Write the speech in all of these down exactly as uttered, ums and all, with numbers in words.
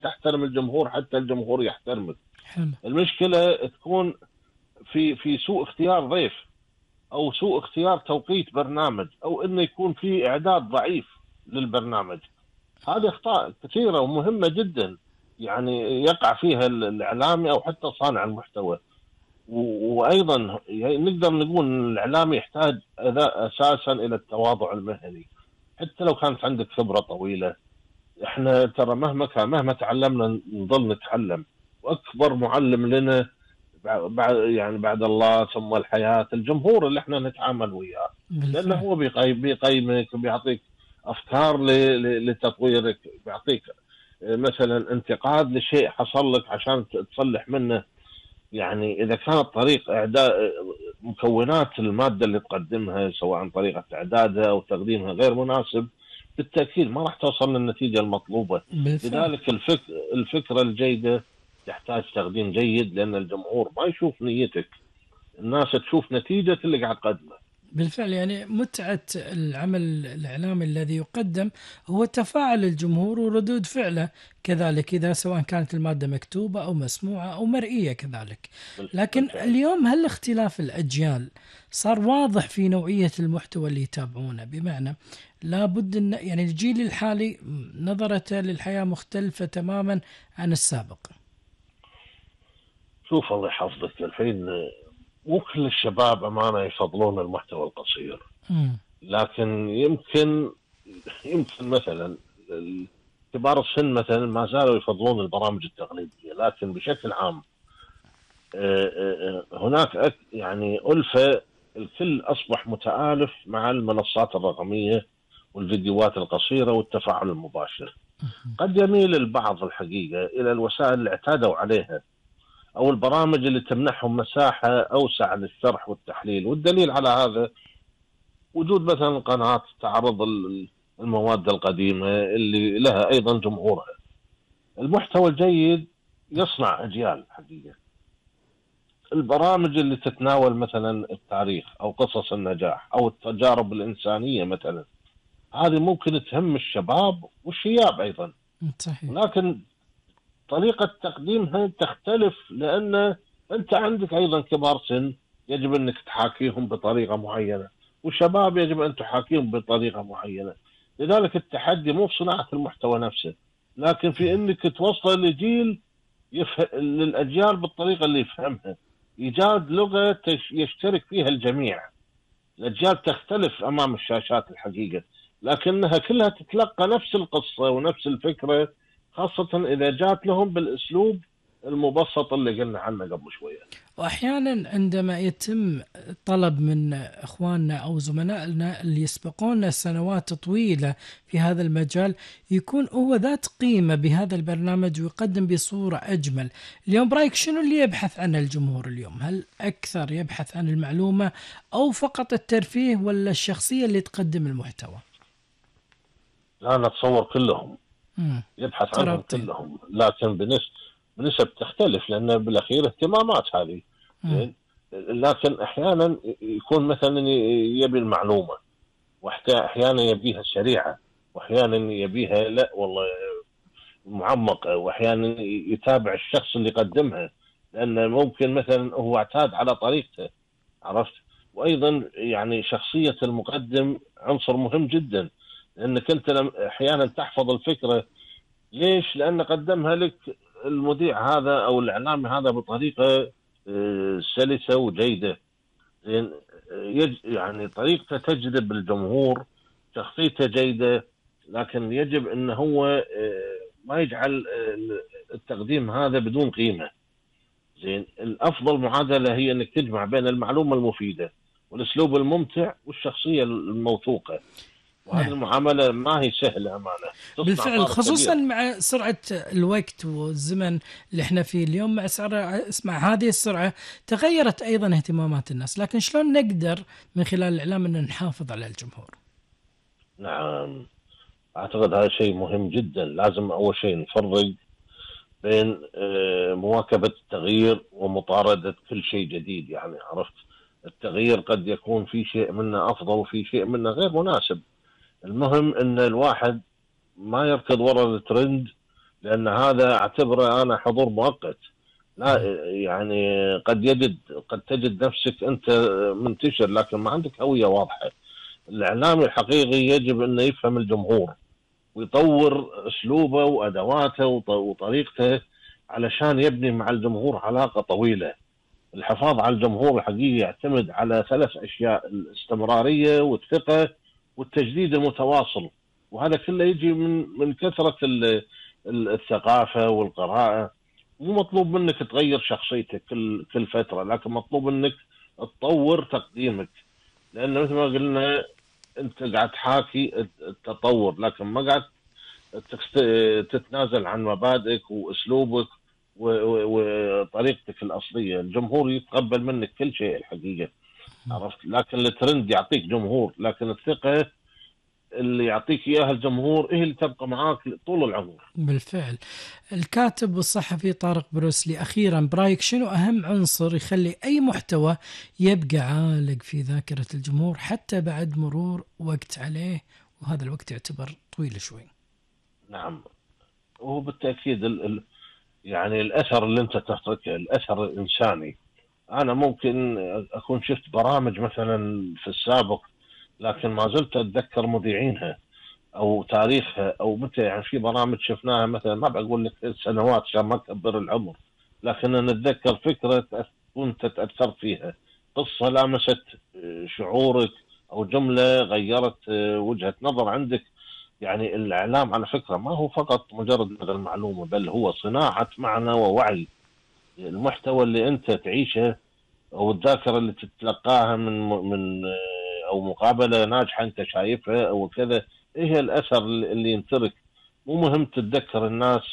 تحترم الجمهور حتى الجمهور يحترمك. حلو. المشكلة تكون في في سوء اختيار ضيف، او سوء اختيار توقيت برنامج، او انه يكون في اعداد ضعيف للبرنامج. هذه اخطاء كثيرة ومهمة جدا يعني يقع فيها الاعلامي او حتى صانع المحتوى. و- وايضا يعني نقدر نقول ان الاعلامي يحتاج أذا- اساسا الى التواضع المهني، حتى لو كانت عندك خبرة طويلة. احنا ترى مهما كان مهما تعلمنا نظل نتعلم، واكبر معلم لنا بعد يعني بعد الله ثم الحياة الجمهور اللي احنا نتعامل وياه. لانه بالفعل. هو بيقيم بيقيمك وبيعطيك افكار ل- ل- لتطويرك، بيعطيك مثلا انتقاد لشيء حصل لك عشان تصلح منه. يعني اذا كانت طريق اعداد مكونات الماده اللي تقدمها سواء طريقه اعدادها او تقديمها غير مناسب، بالتاكيد ما راح توصل للنتيجه المطلوبه. بالفعل. لذلك الفك... الفكره الجيده تحتاج تقديم جيد، لان الجمهور ما يشوف نيتك، الناس تشوف نتيجه اللي قاعد تقدمه. بالفعل، يعني متعة العمل الإعلامي الذي يقدم هو تفاعل الجمهور وردود فعله كذلك، إذا سواء كانت المادة مكتوبة أو مسموعة أو مرئية كذلك. لكن بالفعل. اليوم هل اختلاف الأجيال صار واضح في نوعية المحتوى اللي يتابعونه؟ بمعنى لابد أن يعني الجيل الحالي نظرته للحياة مختلفة تماما عن السابق. شوف الله يحفظك، الحين مو كل الشباب امانه يفضلون المحتوى القصير، مم. لكن يمكن يمكن مثلا كبار السن مثلا ما زالوا يفضلون البرامج التقليديه، لكن بشكل عام آه، آه، آه، هناك أك- يعني ألفة. الكل أصبح متآلف مع المنصات الرقمية والفيديوهات القصيرة والتفاعل المباشر. قد يميل البعض الحقيقة إلى الوسائل اللي اعتادوا عليها، أو البرامج اللي تمنحهم مساحة أوسع للشرح والتحليل. والدليل على هذا وجود مثلا قناة تعرض ال- المواد القديمة اللي لها أيضا جمهورها. المحتوى الجيد يصنع أجيال حقيقة. البرامج اللي تتناول مثلا التاريخ أو قصص النجاح أو التجارب الإنسانية مثلا، هذه ممكن تهم الشباب والشياب أيضا، صحيح. لكن طريقة تقديمها تختلف، لأن أنت عندك أيضا كبار سن يجب أنك تحاكيهم بطريقة معينة، وشباب يجب أن تحاكيهم بطريقة معينة. لذلك التحدي مو في صناعة المحتوى نفسه، لكن في أنك توصل لجيل يفهم للأجيال بالطريقة اللي يفهمها، إيجاد لغة تش- يشترك فيها الجميع. الأجيال تختلف أمام الشاشات الحقيقة، لكنها كلها تتلقى نفس القصة ونفس الفكرة، خاصة إذا جات لهم بالأسلوب المبسط اللي قلنا عنه قبل شوية. وأحيانا عندما يتم طلب من إخواننا أو زملائنا اللي يسبقونا سنوات طويلة في هذا المجال، يكون هو ذات قيمة بهذا البرنامج ويقدم بصورة أجمل. اليوم برأيك شنو اللي يبحث عنه الجمهور اليوم؟ هل أكثر يبحث عن المعلومة أو فقط الترفيه، ولا الشخصية اللي تقدم المحتوى؟ لا، أنا أتصور كلهم، مم. يبحث عنهم ترابطين. كلهم، لكن بنسب بنسب تختلف، لأن بالأخير اهتمامات هذه. مم. زين. لكن أحيانا يكون مثلا يبي المعلومة، واحيانا يبيها سريعه، واحيانا يبيها لا والله معمقه، واحيانا يتابع الشخص اللي يقدمها، لان ممكن مثلا هو اعتاد على طريقته. عرفت؟ وايضا يعني شخصيه المقدم عنصر مهم جدا، لانك انت لم- احيانا تحفظ الفكره. ليش؟ لان قدمها لك المذيع هذا او الاعلامي هذا بطريقه آه، سلسه وجيده. زين. يج... يعني طريقته تجذب الجمهور، شخصيته جيدة، لكن يجب أن هو آه، ما يجعل آه، التقديم هذا بدون قيمة. زين. الأفضل معادلة هي أنك تجمع بين المعلومة المفيدة والأسلوب الممتع والشخصية الموثوقة، وهذه نعم. المعاملة ما هي سهلة أمانة، تصنع بالفعل، فارق خصوصا كبير. مع سرعة الوقت والزمن اللي احنا فيه اليوم، مع سرعة مع هذه السرعة تغيرت أيضا اهتمامات الناس. لكن شلون نقدر من خلال الإعلام أن نحافظ على الجمهور؟ نعم، أعتقد هذا شيء مهم جدا. لازم أول شيء نفرق بين آه، مواكبة التغيير ومطاردة كل شيء جديد. يعني عرفت، التغيير قد يكون في شيء منه أفضل وفي شيء منه غير مناسب. المهم أن الواحد ما يركض وراء الترند لأن هذا أعتبره أنا حضور مؤقت. لا يعني قد يجد قد تجد نفسك أنت منتشر لكن ما عندك هوية واضحة. الإعلامي الحقيقي يجب أنه يفهم الجمهور ويطور أسلوبه وأدواته وط- وطريقته علشان يبني مع الجمهور علاقة طويلة. الحفاظ على الجمهور الحقيقي يعتمد على ثلاث أشياء: الاستمرارية والثقة والتجديد المتواصل. وهذا كله يجي من من كثرة ال- ال- الثقافة والقراءة. مو مطلوب منك تغير شخصيتك كل كل فترة، لكن مطلوب منك تطور تقديمك. لأن مثل ما قلنا أنت قاعد تحاكي التطور، لكن ما قاعد تكست- تتنازل عن مبادئك وأسلوبك و- و- وطريقتك الأصلية. الجمهور يتقبل منك كل شيء الحقيقة، عرفت؟ لكن الترند يعطيك جمهور، لكن الثقة اللي يعطيك إياها الجمهور هي اللي تبقى معاك طول العمر. بالفعل. الكاتب والصحفي طارق بروسلي، أخيرا برايك شنو أهم عنصر يخلي أي محتوى يبقى عالق في ذاكرة الجمهور حتى بعد مرور وقت عليه، وهذا الوقت يعتبر طويل شوي؟ نعم، وهو بالتأكيد ال ال يعني الأثر اللي أنت تتركه، الأثر الإنساني. أنا ممكن أكون شفت برامج مثلا في السابق، لكن ما زلت أتذكر مذيعينها او تاريخها او متى. يعني في برامج شفناها مثلا، ما بقول لك سنوات عشان ما اكبر العمر، لكن انا اتذكر فكره كنت تاثرت فيها، قصه لامست آه، شعورك، او جمله غيرت آه، وجهه نظر عندك. يعني الاعلام على فكره ما هو فقط مجرد نقل معلومه، بل هو صناعه معنى ووعي. المحتوى اللي انت تعيشه او الذاكره اللي تتلقاها من من آه، او مقابله ناجحه انت شايفها او كذا، ايه الاثر اللي ينترك. مو مهم تتذكر الناس،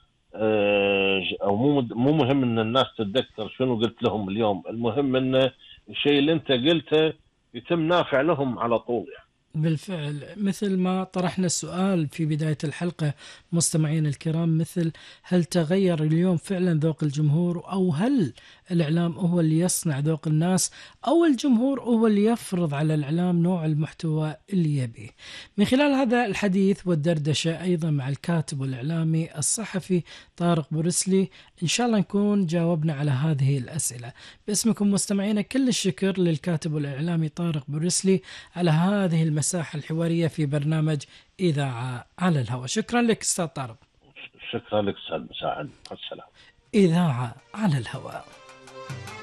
آه، او مو مو مهم ان الناس تتذكر شنو قلت لهم اليوم، المهم ان الشيء اللي انت قلته يتم نافع لهم على طول يعني. بالفعل، مثل ما طرحنا السؤال في بداية الحلقة مستمعين الكرام، مثل هل تغير اليوم فعلا ذوق الجمهور، أو هل الإعلام هو اللي يصنع ذوق الناس، أو الجمهور هو اللي يفرض على الإعلام نوع المحتوى اللي يبيه؟ من خلال هذا الحديث والدردشة أيضا مع الكاتب والإعلامي الصحفي طارق بورسلي، إن شاء الله نكون جاوبنا على هذه الأسئلة. باسمكم مستمعينا كل الشكر للكاتب والإعلامي طارق بورسلي على هذه المساحة الحوارية في برنامج إذاعة على الهواء. شكرا لك أستاذ طارق. شكرا لك استاذ مساعد، مع السلامه. إذاعة على الهواء.